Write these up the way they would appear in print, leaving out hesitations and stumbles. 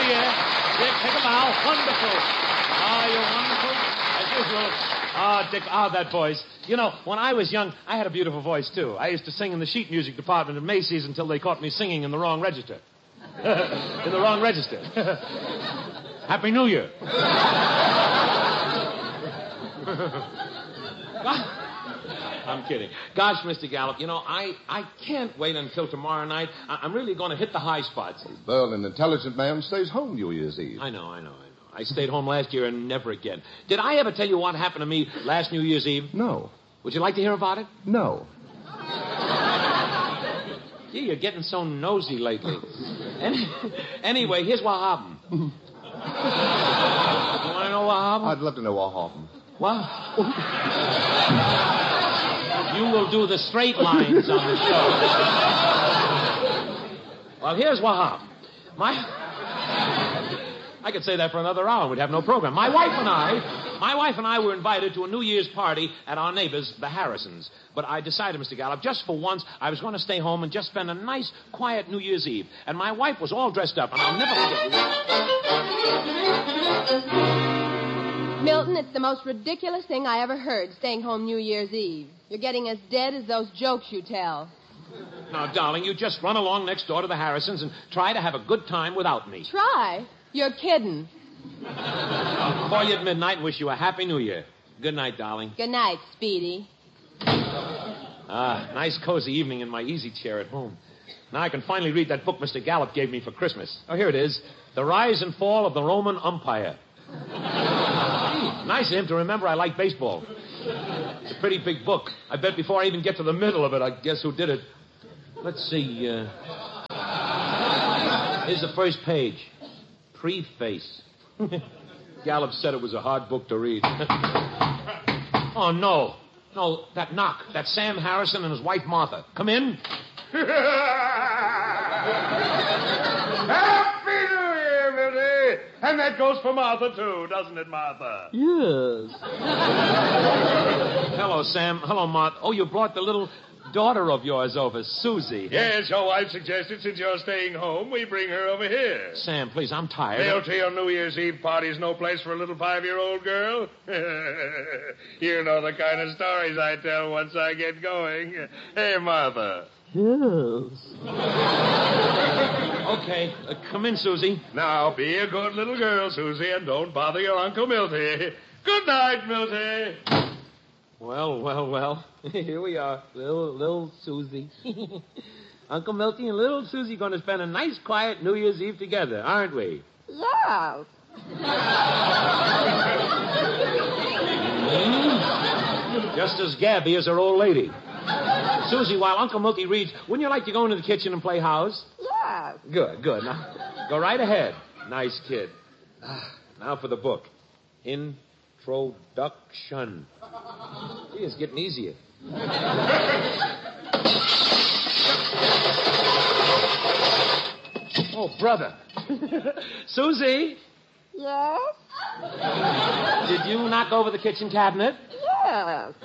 Year. Dick, take a bow. Wonderful. You're wonderful. As usual. Dick, that voice. You know, when I was young, I had a beautiful voice, too. I used to sing in the sheet music department at Macy's until they caught me singing in the wrong register. In the wrong register. Happy New Year. I'm kidding. Gosh, Mr. Gallup, you know, I can't wait until tomorrow night. I'm really going to hit the high spots. Well, an intelligent man stays home New Year's Eve. I know. I stayed home last year and never again. Did I ever tell you what happened to me last New Year's Eve? No. Would you like to hear about it? No. Gee, you're getting so nosy lately. Anyway, here's what happened. You want to know what happened? I'd love to know what happened. What? You will do the straight lines on the show. Well, here's what happened. I could say that for another hour and we'd have no program. My wife and I were invited to a New Year's party at our neighbors, the Harrisons. But I decided, Mr. Gallup, just for once, I was going to stay home and just spend a nice, quiet New Year's Eve. And my wife was all dressed up, and I'll never forget. Milton, it's the most ridiculous thing I ever heard, staying home New Year's Eve. You're getting as dead as those jokes you tell. Now, darling, you just run along next door to the Harrisons and try to have a good time without me. Try? You're kidding. I'll call you at midnight and wish you a Happy New Year. Good night, darling. Good night, Speedy. Nice cozy evening in my easy chair at home. Now I can finally read that book Mr. Gallup gave me for Christmas. Oh, here it is. The Rise and Fall of the Roman Empire. Nice of him to remember I like baseball. It's a pretty big book. I bet before I even get to the middle of it, I guess who did it. Let's see. Here's the first page. Preface. Gallup said it was a hard book to read. Oh, no. No, that knock. That's Sam Harrison and his wife, Martha. Come in. Happy New Year, Milty! And that goes for Martha, too, doesn't it, Martha? Yes. Hello, Sam. Hello, Martha. Oh, you brought the little daughter of yours over, Susie. Yes, your wife suggested since you're staying home, we bring her over here. Sam, please, I'm tired. Milty, your New Year's Eve party's no place for a little 5-year-old girl. You know the kind of stories I tell once I get going. Hey, Martha. Yes. Okay, come in, Susie. Now, be a good little girl, Susie, and don't bother your Uncle Milty. Good night, Milty. Well. Here we are, little Susie. Uncle Milty and little Susie going to spend a nice, quiet New Year's Eve together, aren't we? Yes. Just as Gabby is her old lady. Susie, while Uncle Milty reads, wouldn't you like to go into the kitchen and play house? Yes. Good. Now, go right ahead. Nice kid. Now for the book. Introduction. Gee, it's getting easier. Oh, brother. Susie? Yes? Did you knock over the kitchen cabinet? Yes.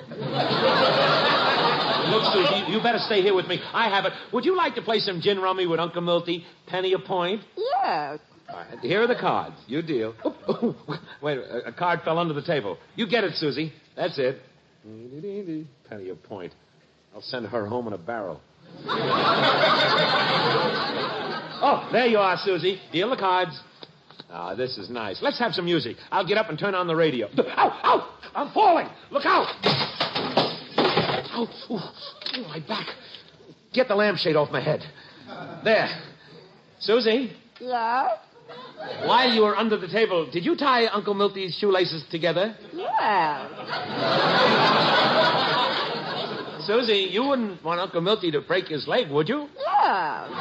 Look, Susie, you better stay here with me. I have it. Would you like to play some gin rummy with Uncle Milty? Penny a point? Yes. All right, here are the cards. You deal. Wait, a card fell under the table. You get it, Susie. That's it. Penny a point. I'll send her home in a barrel. Oh, there you are, Susie. Deal the cards. This is nice. Let's have some music. I'll get up and turn on the radio. Ow! I'm falling. Look out. Ow. Ooh, my back. Get the lampshade off my head. There. Susie? Yes? While you were under the table, did you tie Uncle Milty's shoelaces together? Yes. Susie, you wouldn't want Uncle Milty to break his leg, would you? Yes.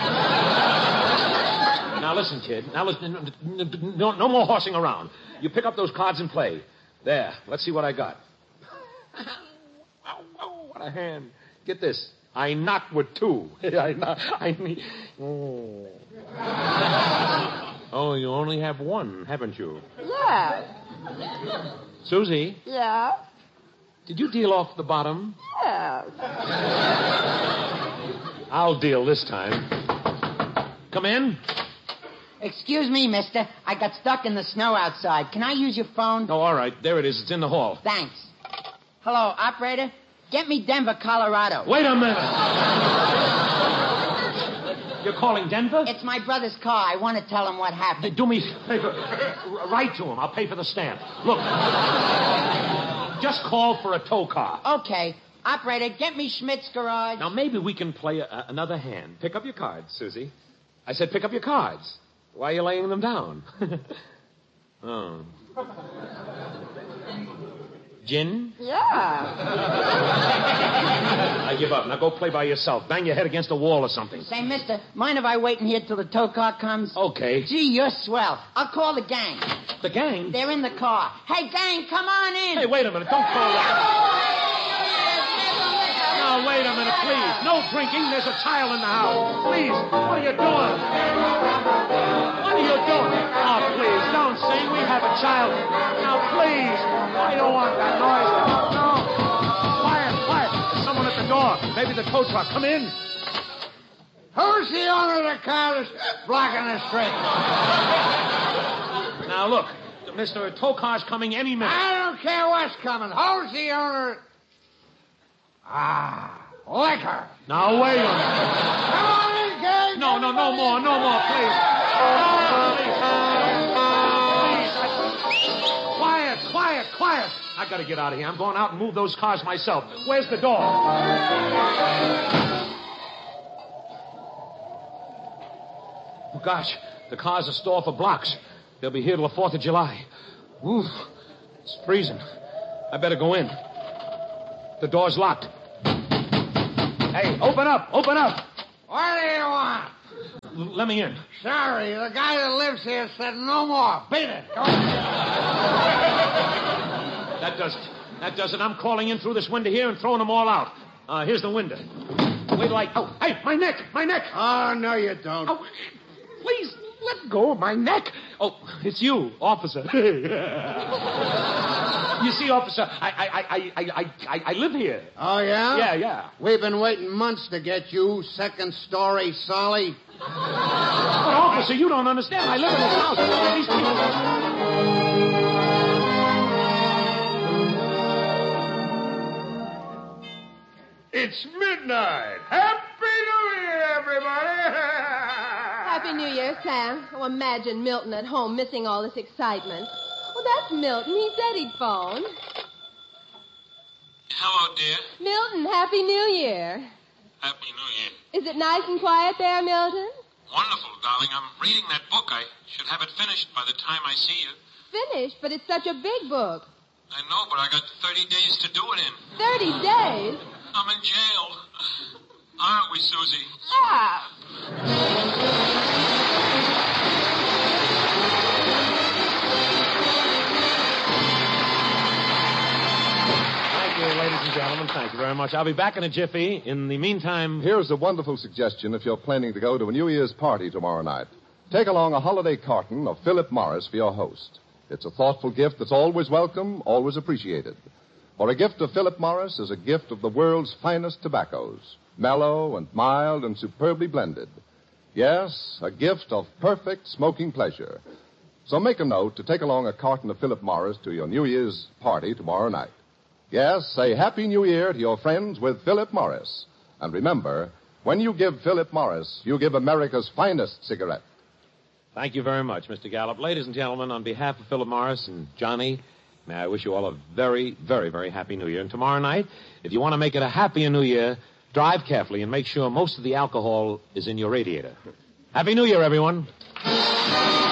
Now listen, kid. Now listen. No more horsing around. You pick up those cards and play. There. Let's see what I got. Ow, what a hand. Get this. I knocked with 2. Oh, you only have 1, haven't you? Yes. Susie? Yes? Did you deal off the bottom? Yes. I'll deal this time. Come in. Excuse me, mister. I got stuck in the snow outside. Can I use your phone? Oh, all right. There it is. It's in the hall. Thanks. Hello, operator. Get me Denver, Colorado. Wait a minute. You're calling Denver? It's my brother's car. I want to tell him what happened. Do me a favor. Write to him. I'll pay for the stamp. Look. Just call for a tow car. Okay. Operator, get me Schmidt's garage. Now, maybe we can play another hand. Pick up your cards, Susie. I said pick up your cards. Why are you laying them down? Oh. Gin? Yeah. I give up. Now go play by yourself. Bang your head against a wall or something. Say, mister, mind if I wait in here till the tow car comes? Okay. Gee, you're swell. I'll call the gang. The gang? They're in the car. Hey, gang, come on in. Hey, wait a minute. Don't call that. Now, wait a minute, please. No drinking. There's a child in the house. Please, what are you doing? What are you doing? Oh, please, don't sing. We have a child. Now, please. I don't want that noise. No. Quiet. There's someone at the door. Maybe the tow truck. Come in. Who's the owner of the car that's blocking the street? Now, look. Mr. Tow Car's coming any minute. I don't care what's coming. Who's the owner? Liquor. Now, wait a minute. Come on in, gang. No more, please. Quiet. I gotta get out of here. I'm going out and move those cars myself. Where's the door? Oh, gosh. The cars are stored for blocks. They'll be here till the 4th of July. Oof. It's freezing. I better go in. The door's locked. Hey, open up. What do you want? Let me in. Sorry, the guy that lives here said no more. Beat it. Go That does it. I'm crawling in through this window here and throwing them all out. Here's the window. Wait till oh, hey, my neck. Oh, no, you don't. Oh, please, let go of my neck. Oh, it's you, officer. You see, officer, I live here. Oh, yeah? Yeah. We've been waiting months to get you, second-story Solly. But, officer, you don't understand. I live in this house. These people... It's midnight. Happy New Year, everybody. Happy New Year, Sam. Oh, imagine Milton at home missing all this excitement. Well, that's Milton. He said he'd phone. Hello, dear. Milton, Happy New Year. Happy New Year. Is it nice and quiet there, Milton? Wonderful, darling. I'm reading that book. I should have it finished by the time I see you. Finished, but it's such a big book. I know, but I got 30 days to do it in. 30 days? I'm in jail. Aren't we, Susie? Ah. Thank you, ladies and gentlemen. Thank you very much. I'll be back in a jiffy. In the meantime... Here's a wonderful suggestion if you're planning to go to a New Year's party tomorrow night. Take along a holiday carton of Philip Morris for your host. It's a thoughtful gift that's always welcome, always appreciated. For a gift of Philip Morris is a gift of the world's finest tobaccos, mellow and mild and superbly blended. Yes, a gift of perfect smoking pleasure. So make a note to take along a carton of Philip Morris to your New Year's party tomorrow night. Yes, say Happy New Year to your friends with Philip Morris. And remember, when you give Philip Morris, you give America's finest cigarette. Thank you very much, Mr. Gallup. Ladies and gentlemen, on behalf of Philip Morris and Johnny, may I wish you all a very, very, very happy New Year. And tomorrow night, if you want to make it a happier New Year, drive carefully and make sure most of the alcohol is in your radiator. Happy New Year, everyone.